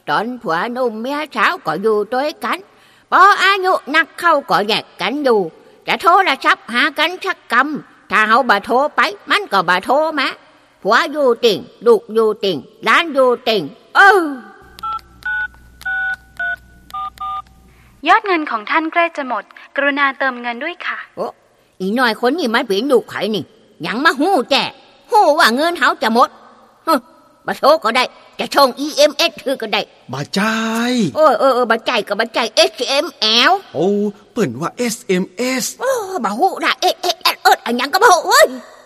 ตอนผัวหนุ่มเมียสาวก็อยู่ด้วยกันพออายุนักเข้าก็แยกกันอยู่จะโทรศัพท์หากันสักกำถ้าเขาบ่โทรไปมันก็บ่โทรมาผัวอยู่ติ่งลูกอยู่ติ่งหลานอยู่ติ่งยอดเงินของท่านใกล้จะหมดกรุณาเติมเงินด้วยค่ะโอ้อีน้อยคนนี้มันเป็นลูกไข่นี่ยังมาหู้แจ้หู้ว่าเงินเขาจะหมดบ่โทรก็ได้จะส่ง EMS คือก็ได้บ่จ่ายบ่จ่ายก็บ่จ่าย SML โอ้เปิ้นว่า SMS บ่ฮู้ล่ะเอ๊ะอันหยังก็บ่ฮู้เว้ย